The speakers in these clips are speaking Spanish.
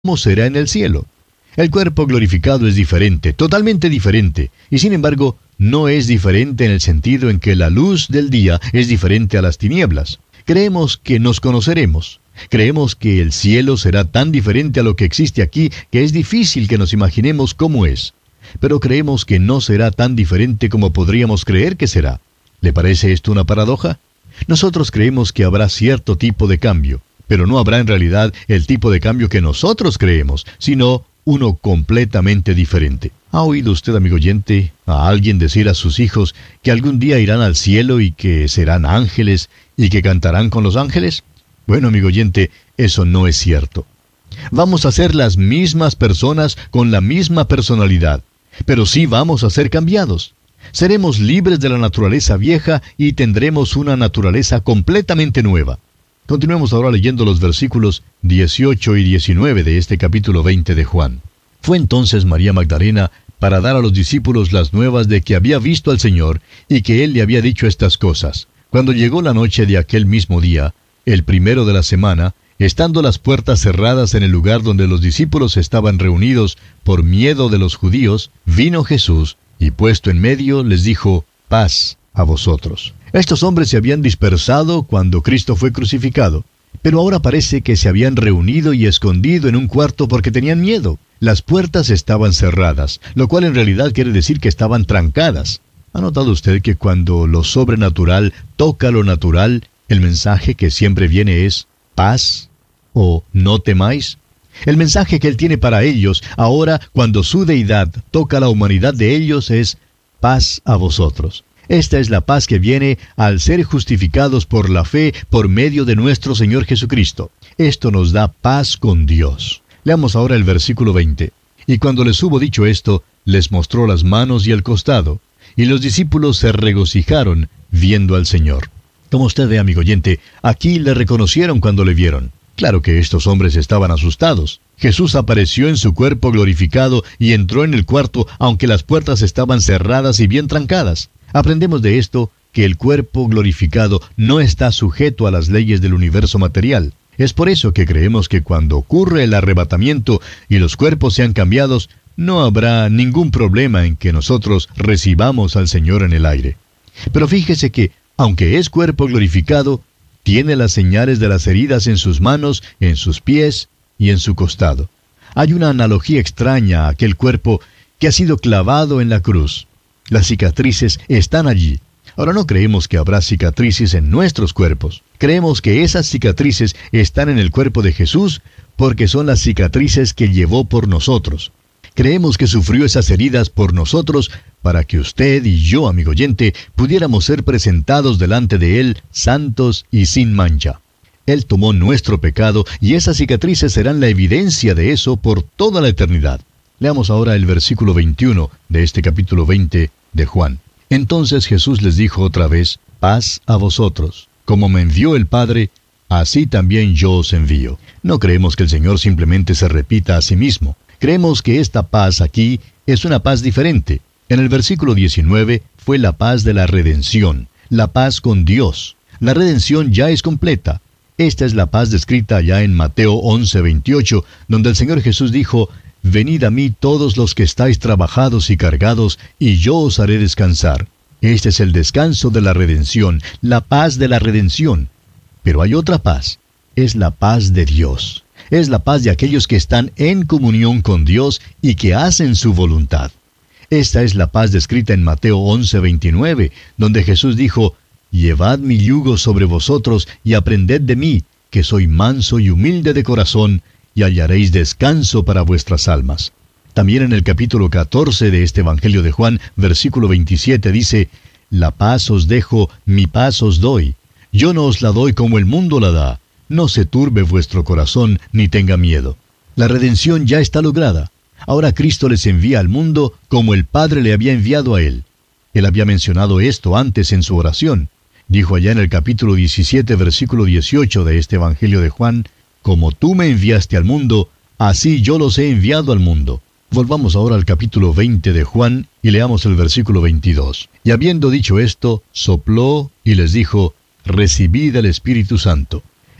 cómo será en el cielo. El cuerpo glorificado es diferente, totalmente diferente, y sin embargo, no es diferente en el sentido en que la luz del día es diferente a las tinieblas. Creemos que nos conoceremos. Creemos que el cielo será tan diferente a lo que existe aquí que es difícil que nos imaginemos cómo es. Pero creemos que no será tan diferente como podríamos creer que será. ¿Le parece esto una paradoja? Nosotros creemos que habrá cierto tipo de cambio, pero no habrá en realidad el tipo de cambio que nosotros creemos, sino uno completamente diferente. ¿Ha oído usted, amigo oyente, a alguien decir a sus hijos que algún día irán al cielo y que serán ángeles y que cantarán con los ángeles? Bueno, amigo oyente, eso no es cierto. Vamos a ser las mismas personas con la misma personalidad, pero sí vamos a ser cambiados. Seremos libres de la naturaleza vieja y tendremos una naturaleza completamente nueva. Continuemos ahora leyendo los versículos 18 y 19 de este capítulo 20 de Juan. Fue entonces María Magdalena para dar a los discípulos las nuevas de que había visto al Señor y que Él le había dicho estas cosas. Cuando llegó la noche de aquel mismo día, el primero de la semana, estando las puertas cerradas en el lugar donde los discípulos estaban reunidos por miedo de los judíos, vino Jesús y puesto en medio les dijo: paz a vosotros. Estos hombres se habían dispersado cuando Cristo fue crucificado, pero ahora parece que se habían reunido y escondido en un cuarto porque tenían miedo. Las puertas estaban cerradas, lo cual en realidad quiere decir que estaban trancadas. ¿Ha notado usted que cuando lo sobrenatural toca lo natural, el mensaje que siempre viene es paz o no temáis? El mensaje que Él tiene para ellos ahora, cuando su deidad toca la humanidad de ellos, es paz a vosotros. Esta es la paz que viene al ser justificados por la fe por medio de nuestro Señor Jesucristo. Esto nos da paz con Dios. Leamos ahora el versículo 20. Y cuando les hubo dicho esto, les mostró las manos y el costado, y los discípulos se regocijaron viendo al Señor. Como usted ve, amigo oyente, aquí le reconocieron cuando le vieron. Claro que estos hombres estaban asustados. Jesús apareció en su cuerpo glorificado y entró en el cuarto, aunque las puertas estaban cerradas y bien trancadas. Aprendemos de esto que el cuerpo glorificado no está sujeto a las leyes del universo material. Es por eso que creemos que cuando ocurre el arrebatamiento y los cuerpos sean cambiados, no habrá ningún problema en que nosotros recibamos al Señor en el aire. Pero fíjese que, aunque es cuerpo glorificado, tiene las señales de las heridas en sus manos, en sus pies y en su costado. Hay una analogía extraña a aquel cuerpo que ha sido clavado en la cruz. Las cicatrices están allí. Ahora no creemos que habrá cicatrices en nuestros cuerpos. Creemos que esas cicatrices están en el cuerpo de Jesús porque son las cicatrices que llevó por nosotros. Creemos que sufrió esas heridas por nosotros para que usted y yo, amigo oyente, pudiéramos ser presentados delante de Él santos y sin mancha. Él tomó nuestro pecado y esas cicatrices serán la evidencia de eso por toda la eternidad. Leamos ahora el versículo 21 de este capítulo 20 de Juan. Entonces Jesús les dijo otra vez: paz a vosotros. Como me envió el Padre, así también yo os envío. No creemos que el Señor simplemente se repita a sí mismo. Creemos que esta paz aquí es una paz diferente. En el versículo 19 fue la paz de la redención, la paz con Dios. La redención ya es completa. Esta es la paz descrita ya en Mateo 11:28, donde el Señor Jesús dijo: venid a mí todos los que estáis trabajados y cargados, y yo os haré descansar. Este es el descanso de la redención, la paz de la redención. Pero hay otra paz, es la paz de Dios. Es la paz de aquellos que están en comunión con Dios y que hacen su voluntad. Esta es la paz descrita en Mateo 11:29, donde Jesús dijo: llevad mi yugo sobre vosotros y aprended de mí, que soy manso y humilde de corazón, y hallaréis descanso para vuestras almas. También en el capítulo 14 de este Evangelio de Juan, versículo 27 dice: la paz os dejo, mi paz os doy. Yo no os la doy como el mundo la da. No se turbe vuestro corazón, ni tenga miedo. La redención ya está lograda. Ahora Cristo les envía al mundo como el Padre le había enviado a Él. Él había mencionado esto antes en su oración. Dijo allá en el capítulo 17, versículo 18 de este Evangelio de Juan: como tú me enviaste al mundo, así yo los he enviado al mundo. Volvamos ahora al capítulo 20 de Juan y leamos el versículo 22. Y habiendo dicho esto, sopló y les dijo: recibid el Espíritu Santo.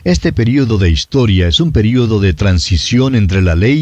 Este período de historia es un período de transición entre la ley